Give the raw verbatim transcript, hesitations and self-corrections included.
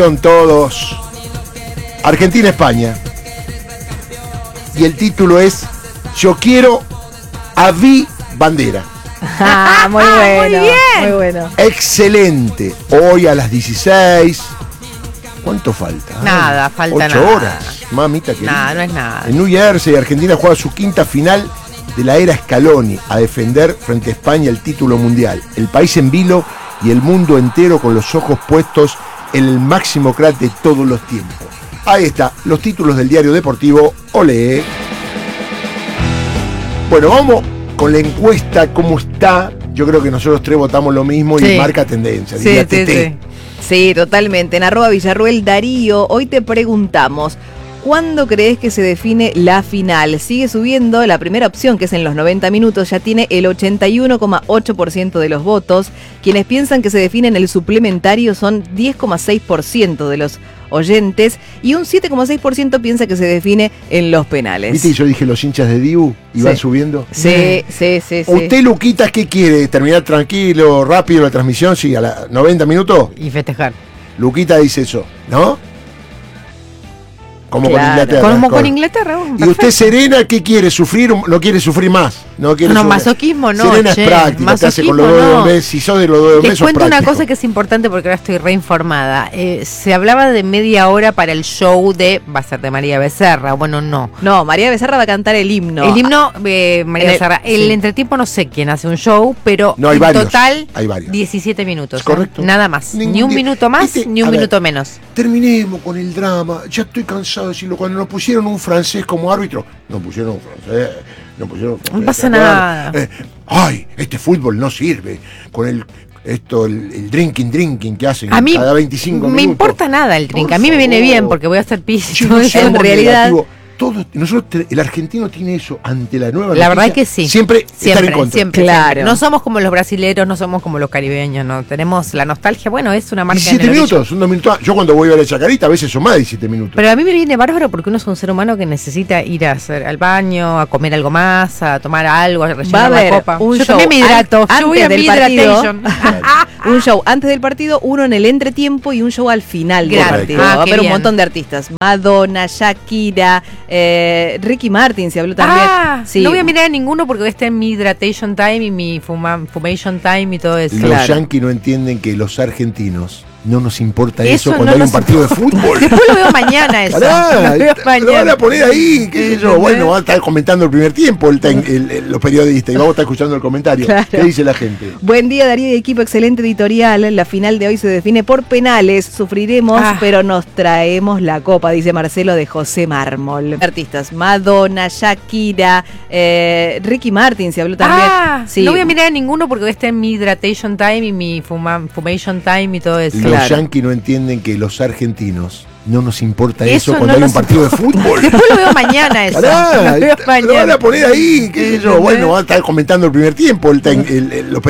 Son todos Argentina-España y el título es Yo quiero a Vi Bandera. Ah, muy bueno, muy bien. muy bueno. Excelente. Hoy a las dieciséis. ¿Cuánto falta? Nada, Ay, falta ocho nada. horas. Mamita querida. Nada, no es nada. En New Jersey, Argentina juega su quinta final de la era Scaloni a defender frente a España el título mundial. El país en vilo y el mundo entero con los ojos puestos en el máximo crack de todos los tiempos. Ahí está, los títulos del diario deportivo. Olé. Bueno, vamos con la encuesta, ¿cómo está? Yo creo que nosotros tres votamos lo mismo y Sí. marca tendencia. Sí, diría sí, Tete. sí. Sí, totalmente. En arroba Villarruel Darío, hoy te preguntamos, ¿cuándo crees que se define la final? Sigue subiendo, la primera opción, que es en los noventa minutos, ya tiene el ochenta y uno coma ocho por ciento de los votos. Quienes piensan que se define en el suplementario son diez coma seis por ciento de los oyentes y un siete coma seis por ciento piensa que se define en los penales. ¿Viste? Y yo dije los hinchas de Dibu y van Sí. subiendo. Sí, sí, sí, sí. ¿Usted, Luquitas, qué quiere? ¿Terminar tranquilo, rápido la transmisión? Sí, a los noventa minutos. Y festejar. Luquita dice eso, ¿no? Como Claro. con Inglaterra. Como con- con Inglaterra. ¿Y perfecto. usted, Serena, qué quiere? ¿Sufrir? o ¿No quiere sufrir más? No, quiere No, sufrir. masoquismo no, Serena che, es práctica, te hace con los masoquismo dedos de no. un mes. Si sos de los dedos de un mes, Les sos cuento una práctico. cosa que es importante porque ahora estoy reinformada. Eh, se hablaba de media hora para el show de, va a ser de María Becerra, bueno, no. No, María Becerra va a cantar el himno. El himno, eh, María En el- Becerra. El, sí. entretiempo no sé quién hace un show, pero No, hay en varios, total hay varios. diecisiete minutos. Es correcto. ¿eh? Nada más. Ningún Ni un di- minuto más, Viste, ni un a ver, minuto menos. Terminemos con el drama. Ya estoy cansado de decirlo. Cuando nos pusieron un francés como árbitro, nos pusieron un francés. Nos pusieron un francés. No pasa ¿te acuerdas? nada. Eh, ay, este fútbol no sirve. Con el esto, el, el drinking, drinking que hacen A mí cada veinticinco me minutos. importa nada el drink. Por A mí me viene favor. bien porque voy a hacer pis. Che, todo no eso. somos en realidad- negativos. Todos, nosotros, te- el argentino tiene eso ante la nueva La noticia, verdad es que sí. Siempre, estar en Siempre, contra. siempre, Claro. siempre. No somos como los brasileros, no somos como los caribeños, no. Tenemos la nostalgia, bueno, es una marca en diecisiete el orillo. minutos, son dos minutos. Yo cuando voy a ver a Chacarita, a veces son más de diecisiete minutos. Pero a mí me viene bárbaro porque uno es un ser humano que necesita ir a hacer al baño, a comer algo más, a tomar algo, a Va a rellenar la haber copa. un Yo show también me hidrato. an- Yo voy a antes mi del partido. hidratation. Un show antes del partido, uno en el entretiempo y un show al final del Gratis. partido. Ah, Va a qué haber un bien. montón de artistas. Madonna, Shakira, eh, Ricky Martin se habló también. Ah, Sí. no voy a mirar a ninguno porque voy a estar en mi hidratation time y mi fuma- fumation time y todo eso. Los Claro. yanquis no entienden que los argentinos no nos importa eso, Eso cuando no hay un nos partido de fútbol. Después lo veo mañana eso. Pará, lo veo te- lo van mañana. a poner ahí, qué sé yo. Bueno, van a estar comentando el primer tiempo el ten- el- el- los periodistas y vamos a estar escuchando el comentario. Claro. ¿Qué dice la gente? Buen día, Darío y equipo, excelente editorial. La final de hoy se define por penales. Sufriremos, Ah. pero nos traemos la copa, dice Marcelo de José Mármol. Artistas, Madonna, Shakira, eh, Ricky Martin se habló también. Ah, Sí. no voy a mirar a ninguno porque voy a estar en mi hidratation time y mi fuma- fumation time y todo eso. Los Claro. yanquis no entienden que los argentinos no nos importa eso, Eso cuando no hay un nos partido de fútbol. Después lo veo mañana eso. Pará, lo veo te- lo van mañana. a poner ahí, qué sé yo. Bueno, van a estar comentando el primer tiempo el ten- el- el- los